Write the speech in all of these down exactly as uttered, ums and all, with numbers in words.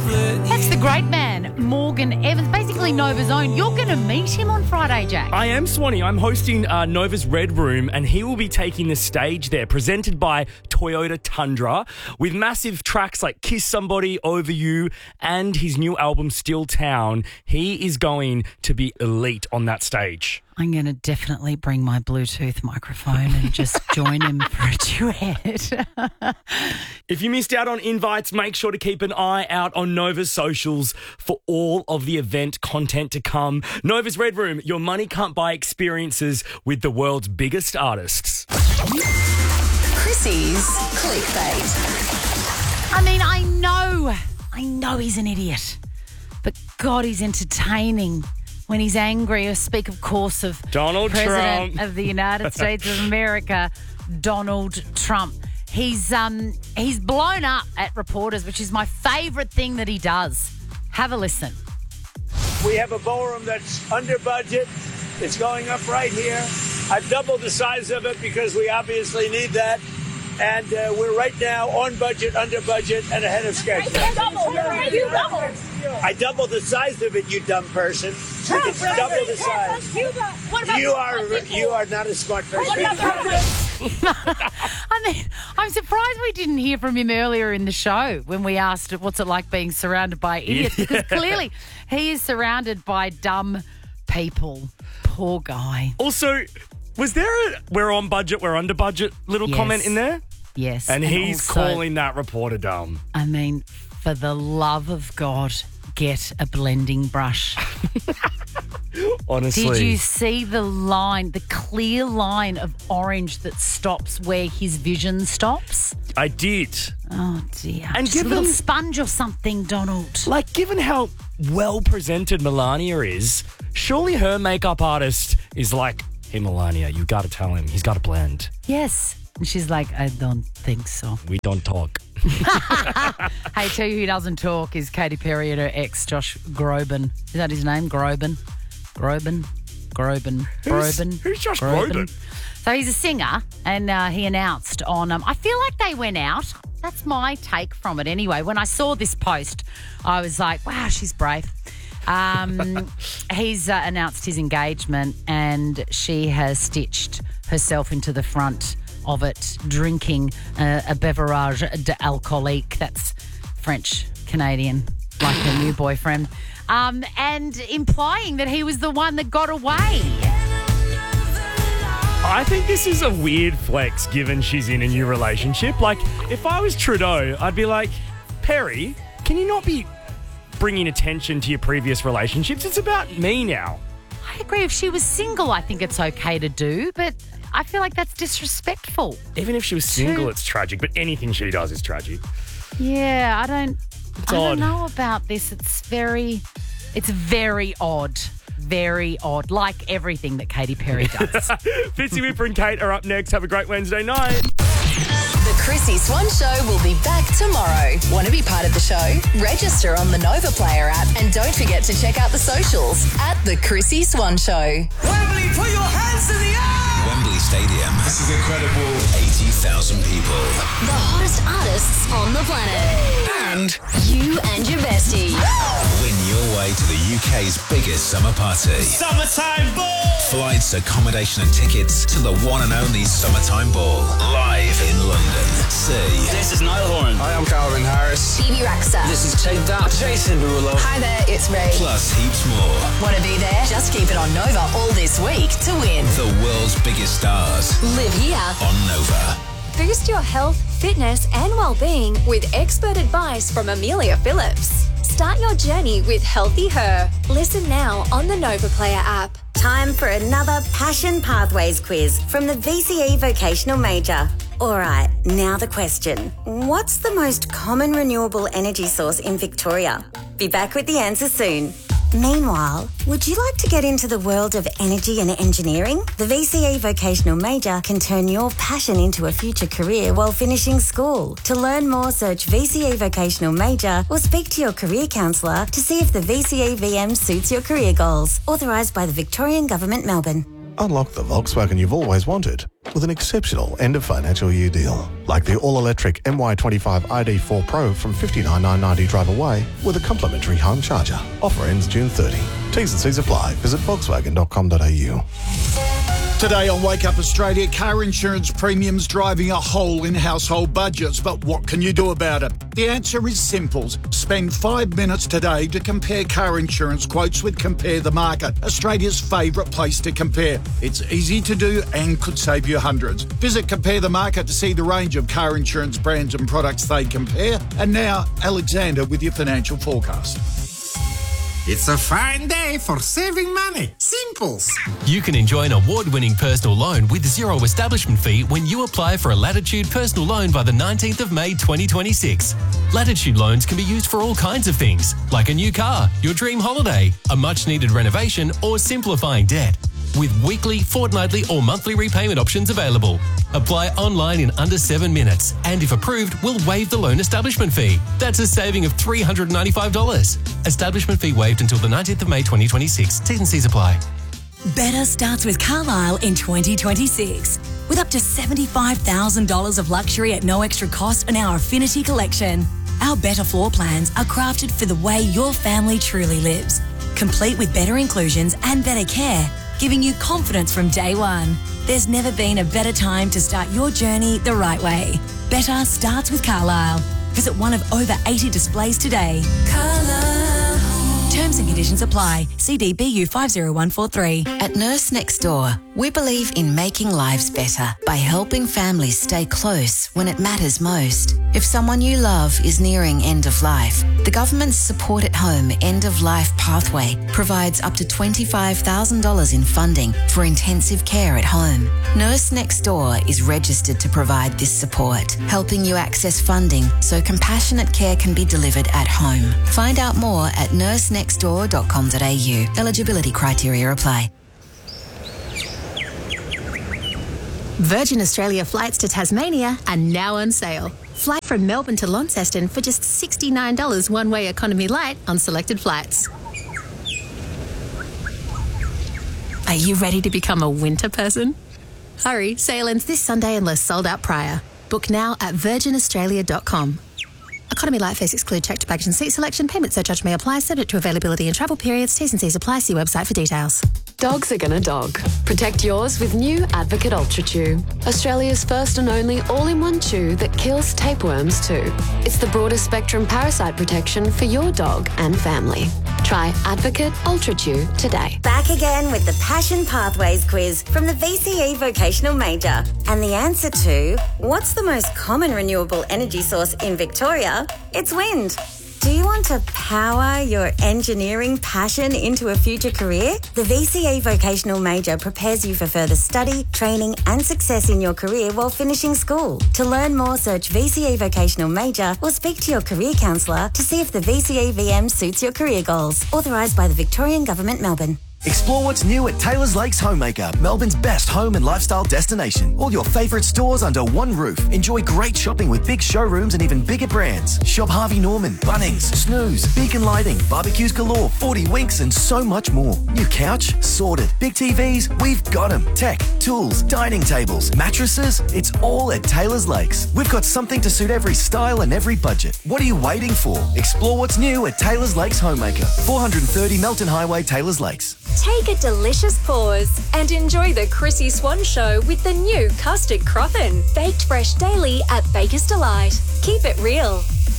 That's the great man, Morgan Evans, basically Nova's own. You're going to meet him on Friday, Jack. I am, Swanee. I'm hosting uh, Nova's Red Room, and he will be taking the stage there, presented by Toyota Tundra, with massive tracks like Kiss Somebody, Over You, and his new album, Still Town. He is going to be elite on that stage. I'm going to definitely bring my Bluetooth microphone and just join him for a duet. If you missed out on invites, make sure to keep an eye out on Nova's socials for all of the event content to come. Nova's Red Room, your money can't buy experiences with the world's biggest artists. Chrissy's Clickbait. I mean, I know, I know he's an idiot, but God, he's entertaining. When he's angry, or speak, of course, of Donald President Trump of the United States of America, Donald Trump. He's um he's blown up at reporters, which is my favourite thing that he does. Have a listen. We have a ballroom that's under budget. It's going up right here. I've doubled the size of it because we obviously need that. And uh, we're right now on budget, under budget, and ahead of schedule. You doubled. You doubled. I doubled the size of it, you dumb person. It's double the size. What about You are you are not a smart person. I mean, I'm surprised we didn't hear from him earlier in the show when we asked what's it like being surrounded by idiots, Yeah. because clearly he is surrounded by dumb people. Poor guy. Also, was there a we're on budget, we're under budget little Yes. comment in there? Yes. And, he's also, calling that reporter dumb. I mean, for the love of God, get a blending brush. Honestly. Did you see the line, the clear line of orange that stops where his vision stops? I did. Oh, dear. And Just a little given- sponge or something, Donald. Like, given how well presented Melania is, surely her makeup artist is like, hey, Melania, you got to tell him. He's got to blend. Yes. And she's like, I don't think so. We don't talk. Hey, tell you who doesn't talk is Katy Perry and her ex, Josh Groban. Is that his name? Groban? Groban? Groban? Who's- Groban? who's Josh Groban? So he's a singer, and uh, he announced on, um, I feel like they went out. That's my take from it anyway. When I saw this post, I was like, wow, she's brave. Um, he's uh, announced his engagement, and she has stitched herself into the front of it, drinking uh, a beverage d'alcoolique. That's French Canadian, like her new boyfriend, um, and implying that he was the one that got away. I think this is a weird flex given she's in a new relationship. Like, if I was Trudeau, I'd be like, Perry, can you not be bringing attention to your previous relationships? It's about me now. I agree. If she was single, I think it's okay to do, but I feel like that's disrespectful. Even if she was single, Two- it's tragic, but anything she does is tragic. Yeah, I don't. It's I odd. don't know about this. It's very, it's very odd. Very odd. Like everything that Katy Perry does. Fitzy Whipper and Kate are up next. Have a great Wednesday night. The Chrissy Swan Show will be back tomorrow. Want to be part of the show? Register on the Nova Player app and don't forget to check out the socials at The Chrissy Swan Show. Wembley, put your hands in the air! Wembley Stadium. This is incredible. eighty thousand people. The hottest artists on the planet. And You and your bestie. win your way to the U K's biggest summer party. Summertime ball! Flights, accommodation and tickets to the one and only Summertime Ball. Live in London. See This is Niall Horan. Hi, I'm Calvin Harris. Phoebe Raxa. This is Take That. Jason Derulo. Hi there, it's Ray. plus heaps more. Want to be there? Just keep it on Nova all this week to win. The world's biggest stars Live here. on Nova. Boost your health, fitness, and well-being with expert advice from Amelia Phillips. Start your journey with Healthy Her. Listen now on the Nova Player app. Time for another Passion Pathways quiz from the V C E Vocational Major. All right, now the question. What's the most common renewable energy source in Victoria? Be back with the answer soon. Meanwhile, would you like to get into the world of energy and engineering? The V C E Vocational Major can turn your passion into a future career while finishing school. To learn more, search V C E Vocational Major or speak to your career counsellor to see if the V C E V M suits your career goals. Authorised by the Victorian Government, Melbourne. Unlock the Volkswagen you've always wanted with an exceptional end of financial year deal. Like the all-electric M Y twenty-five I D four Pro from fifty-nine thousand nine hundred ninety drive away with a complimentary home charger. Offer ends June thirtieth. T's and C's apply. Visit volkswagen dot com dot a u. Today on Wake Up Australia, car insurance premiums driving a hole in household budgets. But what can you do about it? The answer is simple. Spend five minutes today to compare car insurance quotes with Compare the Market, Australia's favourite place to compare. It's easy to do and could save you hundreds. Visit Compare the Market to see the range of car insurance brands and products they compare. And now, Alexander with your financial forecast. It's a fine day for saving money. Simples. You can enjoy an award-winning personal loan with zero establishment fee when you apply for a Latitude personal loan by the nineteenth of May twenty twenty-six. Latitude loans can be used for all kinds of things, like a new car, your dream holiday, a much-needed renovation, or simplifying debt. With weekly, fortnightly or monthly repayment options available. Apply online in under seven minutes, and if approved, we'll waive the loan establishment fee. That's a saving of three hundred ninety-five dollars. Establishment fee waived until the nineteenth of May twenty twenty-six. T's and C's apply. Better starts with Carlisle in twenty twenty-six. With up to seventy-five thousand dollars of luxury at no extra cost on our Affinity collection. Our Better floor plans are crafted for the way your family truly lives. Complete with better inclusions and better care, giving you confidence from day one. There's never been a better time to start your journey the right way. Better starts with Carlisle. Visit one of over eighty displays today. Carlisle. Terms and conditions apply. C D B U five zero one four three. At Nurse Next Door, we believe in making lives better by helping families stay close when it matters most. If someone you love is nearing end of life, the government's Support at Home End of Life Pathway provides up to twenty-five thousand dollars in funding for intensive care at home. Nurse Next Door is registered to provide this support, helping you access funding so compassionate care can be delivered at home. Find out more at nurse next door dot com dot a u. Eligibility criteria apply. Virgin Australia flights to Tasmania are now on sale. Fly from Melbourne to Launceston for just sixty-nine dollars one-way economy light on selected flights. Are you ready to become a winter person? Hurry, sale ends this Sunday unless sold out prior. Book now at virgin australia dot com. Economy light fares exclude checked baggage and seat selection. Payment surcharge may apply, subject to availability and travel periods. T's and C's apply. See website for details. Dogs are gonna dog. Protect yours with new Advocate Ultra Chew. Australia's first and only all-in-one chew that kills tapeworms too. It's the broadest spectrum parasite protection for your dog and family. Try Advocate Ultra Chew today. Back again with the Passion Pathways quiz from the V C E Vocational Major. And the answer to what's the most common renewable energy source in Victoria? It's wind. Do you want to power your engineering passion into a future career? The V C E Vocational Major prepares you for further study, training and success in your career while finishing school. To learn more, search V C E Vocational Major or speak to your career counsellor to see if the V C E V M suits your career goals. Authorised by the Victorian Government, Melbourne. Explore what's new at Taylor's Lakes Homemaker, Melbourne's best home and lifestyle destination. All your favourite stores under one roof. Enjoy great shopping with big showrooms and even bigger brands. Shop Harvey Norman, Bunnings, Snooze, Beacon Lighting, barbecues galore, forty Winks and so much more. New couch? Sorted. Big T Vs? We've got them. Tech, tools, dining tables, mattresses? It's all at Taylor's Lakes. We've got something to suit every style and every budget. What are you waiting for? Explore what's new at Taylor's Lakes Homemaker. four thirty Melton Highway, Taylor's Lakes. Take a delicious pause and enjoy the Chrissy Swan Show with the new Custard Croffin. Baked fresh daily at Baker's Delight. Keep it real.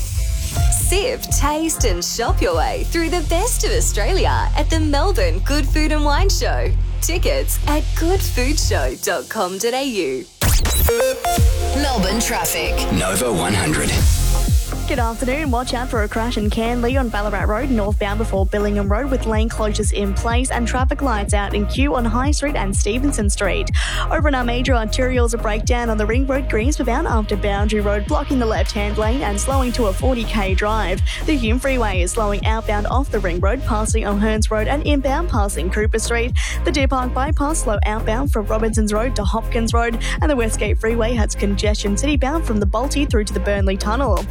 Sip, taste and shop your way through the best of Australia at the Melbourne Good Food and Wine Show. Tickets at good food show dot com dot a u. Melbourne traffic. Nova one hundred. Good afternoon. Watch out for a crash in Canley on Ballarat Road, northbound before Billingham Road, with lane closures in place and traffic lights out in queue on High Street and Stevenson Street. Over in our major arterials, a breakdown on the Ring Road Greensburg bound after Boundary Road, blocking the left-hand lane and slowing to a forty k drive. The Hume Freeway is slowing outbound off the Ring Road, passing O'Hearns Road and inbound passing Cooper Street. The Deer Park Bypass slow outbound from Robinsons Road to Hopkins Road, and the Westgate Freeway has congestion citybound from the Balti through to the Burnley Tunnel. Harris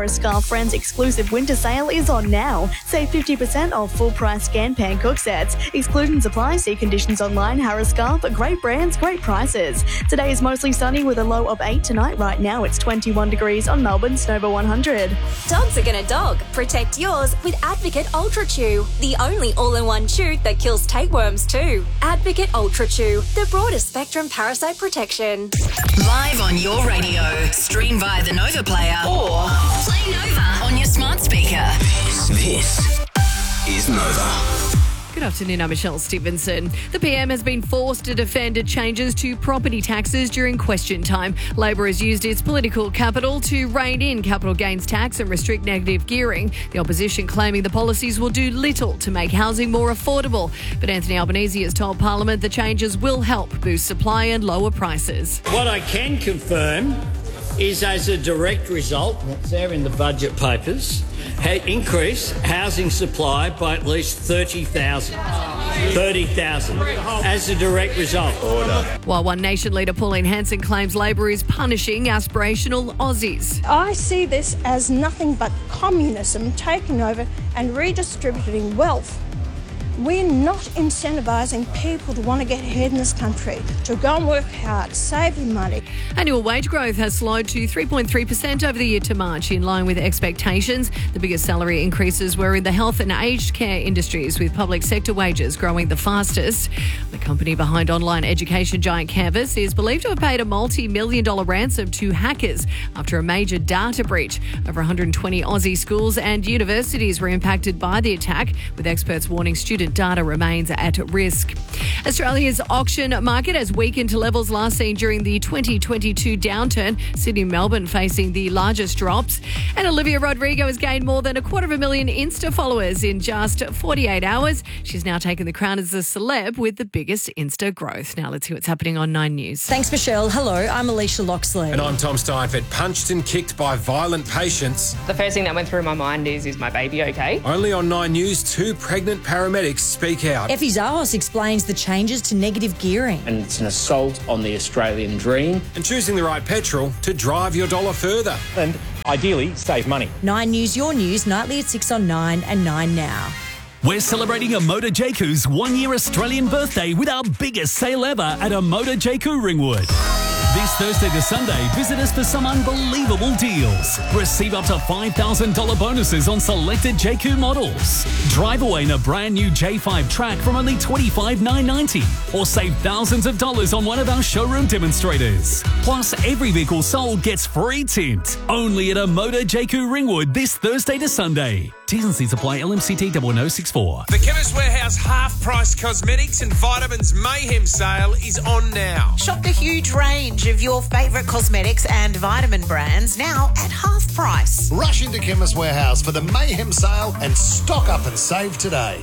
Harris Scarf Friends exclusive winter sale is on now. Save fifty percent off full-price scan pan cook sets. Exclusions apply. See conditions online. Harris Scarf, great brands, great prices. Today is mostly sunny with a low of eight tonight. Right now it's twenty-one degrees on Melbourne's Nova one hundred. Dogs are gonna dog. Protect yours with Advocate Ultra Chew, the only all-in-one chew that kills tapeworms too. Advocate Ultra Chew, the broadest spectrum parasite protection. Live on your radio. Stream via the Nova Player or play Nova on your smart speaker. This, this is Nova. Good afternoon, I'm Michelle Stevenson. The P M has been forced to defend changes to property taxes during question time. Labor has used its political capital to rein in capital gains tax and restrict negative gearing. The opposition claiming the policies will do little to make housing more affordable. But Anthony Albanese has told Parliament the changes will help boost supply and lower prices. What I can confirm is, as a direct result, that's there in the budget papers, ha- increase housing supply by at least thirty thousand. thirty thousand as a direct result. Order. While One Nation leader Pauline Hanson claims Labor is punishing aspirational Aussies. I see this as nothing but communism taking over and redistributing wealth. We're not incentivising people to want to get ahead in this country, to go and work hard, saving money. Annual wage growth has slowed to three point three percent over the year to March, in line with expectations. The biggest salary increases were in the health and aged care industries, with public sector wages growing the fastest. The company behind online education giant Canvas is believed to have paid a multi-million dollar ransom to hackers after a major data breach. Over one hundred twenty Aussie schools and universities were impacted by the attack, with experts warning students data remains at risk. Australia's auction market has weakened to levels last seen during the twenty twenty-two downturn. Sydney and Melbourne facing the largest drops. And Olivia Rodrigo has gained more than a quarter of a million Insta followers in just forty-eight hours. She's now taken the crown as the celeb with the biggest Insta growth. Now let's see what's happening on Nine News. Thanks, Michelle. Hello, I'm Alicia Loxley. And I'm Tom Steinfeld. Punched and kicked by violent patients. The first thing that went through my mind is, is my baby okay? Only on Nine News, two pregnant paramedics speak out. Effie Zahos explains the changes to negative gearing. And it's an assault on the Australian dream. And choosing the right petrol to drive your dollar further. And ideally, save money. Nine News, your news, nightly at six on Nine and Nine Now. We're celebrating Amoda Jaku's one-year Australian birthday with our biggest sale ever at Amoda Jaku Ringwood. This Thursday to Sunday, visit us for some unbelievable deals. Receive up to five thousand dollars bonuses on selected Jaku models. Drive away in a brand new J five track from only twenty-five thousand nine hundred ninety dollars. Or save thousands of dollars on one of our showroom demonstrators. Plus, every vehicle sold gets free tint. Only at Amoda Jaku Ringwood this Thursday to Sunday. T's and C's apply. L M C T zero zero six four. The Chemist Warehouse half-price cosmetics and vitamins mayhem sale is on now. Shop the huge range of your favourite cosmetics and vitamin brands now at half price. Rush into Chemist Warehouse for the mayhem sale and stock up and save today.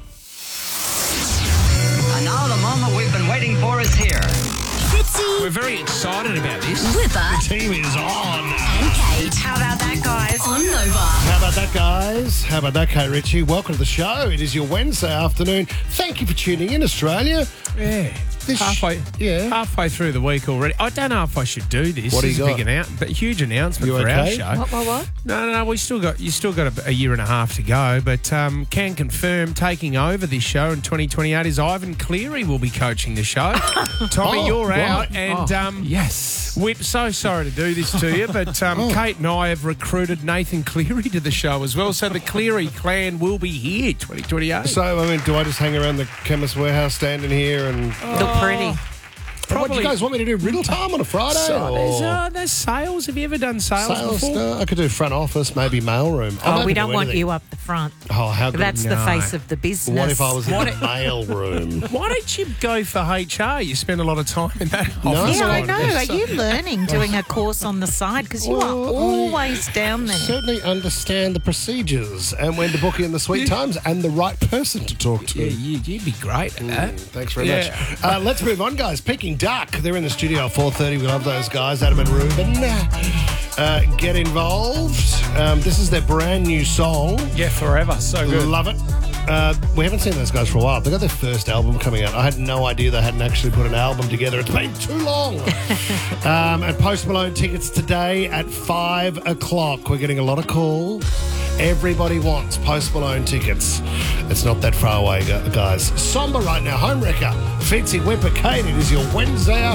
And now the moment we've been waiting for is here. Fitzy. We're very excited about this. Whipper. The team is on. And Kate. How about that, guys? On Nova. How about that, guys? How about that, Kate Ritchie? Welcome to the show. It is your Wednesday afternoon. Thank you for tuning in, Australia. Yeah. This halfway, yeah. halfway through the week already. I don't know if I should do this. What do this you is got? a big annou- but huge announcement You for okay? our show. What, what, what? No, no, no. We still got you still got a, a year and a half to go, but um, can confirm taking over this show in twenty twenty-eight is Ivan Cleary will be coaching the show. Tommy, Oh, you're right. out, and Oh, um, yes, we're so sorry to do this to you, but um, Oh. Kate and I have recruited Nathan Cleary to the show as well, so the Cleary clan will be here twenty twenty-eight. So, I mean, do I just hang around the Chemist Warehouse standing here and... Look pretty. And what do you Probably- guys want me to do? Riddle time on a Friday? So, there's, or uh, there's sales. Have you ever done sales, sales? before? No, I could do front office, maybe mailroom. I'm Oh, happy we to don't do want anything. you up the front. Oh, how good. That's the No. face of the business. What if I was in What the if- mailroom? Why don't you go for H R? You spend a lot of time in that No. office. Yeah, I Oh, know. yes. Are you learning, doing a course on the side? Because you are Well, I always down there. Certainly understand the procedures and when to book in the sweet times and the right person to talk to. Yeah, you, you'd be great at that. Mm, thanks very Yeah. much. Uh, let's move on, guys. Peking Duck. They're in the studio at four thirty. We love those guys. Adam and Ruben. Uh, get involved. Um, this is their brand new song. Yeah, forever. So good. Love it. uh, we haven't seen those guys for a while. They got their first album coming out. I had no idea they hadn't actually put an album together. It's been too long. um, and Post Malone tickets today at five o'clock. We're getting a lot of calls. Everybody wants Post Malone tickets. It's not that far away, guys. Somber right now. Home Wrecker. Fitzy Whipper Kate. It is your Wednesday afternoon.